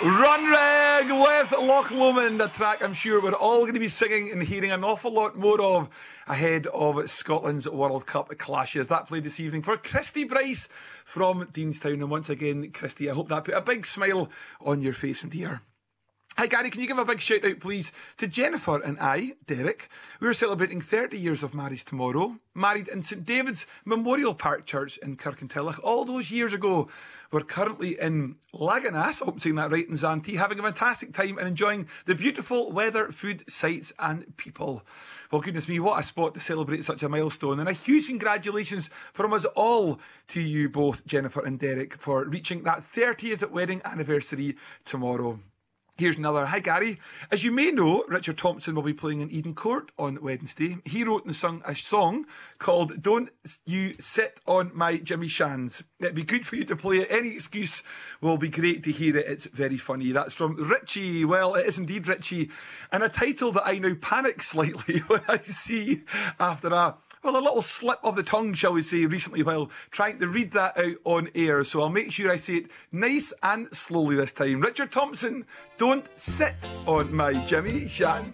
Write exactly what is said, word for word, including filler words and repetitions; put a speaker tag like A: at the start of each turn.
A: Runrig with Loch Lomond, a track I'm sure we're all going to be singing and hearing an awful lot more of ahead of Scotland's World Cup clashes. That played this evening for Christy Bryce from Deanstown. And once again, Christy, I hope that put a big smile on your face, my dear. Hi Gary, can you give a big shout out please to Jennifer and I, Derek. We're celebrating thirty years of marriage tomorrow. Married in St David's Memorial Park Church in Kirkintilloch all those years ago. We're currently in Laganas, I hope I'm saying that right, in Zantee, having a fantastic time and enjoying the beautiful weather, food, sights and people. Well, goodness me, what a spot to celebrate such a milestone. And a huge congratulations from us all to you both, Jennifer and Derek, for reaching that thirtieth wedding anniversary tomorrow. Here's another. Hi Gary. As you may know, Richard Thompson will be playing in Eden Court on Wednesday. He wrote and sung a song called Don't You Sit on My Jimmy Shans. It'd be good for you to play it. Any excuse will be great to hear it. It's very funny. That's from Richie. Well, it is indeed Richie. And a title that I now panic slightly when I see after a Well, a little slip of the tongue, shall we say, recently while trying to read that out on air. So I'll make sure I say it nice and slowly this time. Richard Thompson, Don't Sit on My Jimmy Shan.